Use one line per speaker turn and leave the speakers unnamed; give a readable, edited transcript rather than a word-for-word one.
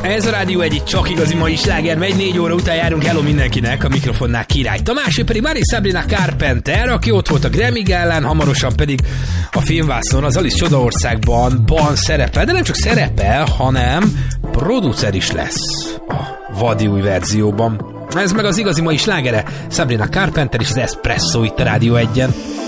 Ez a Rádió egy csak igazi mai sláger megy, 4 óra után járunk, hello mindenkinek, a mikrofonnál Király Tamás, ő pedig Mary Sabrina Carpenter, aki ott volt a Grammy Gálán, hamarosan pedig a filmvászon az Alice Csodaországban szerepel, de nem csak szerepel, hanem producer is lesz a vadi új verzióban. Ez meg az igazi mai slágere, Sabrina Carpenter és az Espresso itt a Rádió 1-en.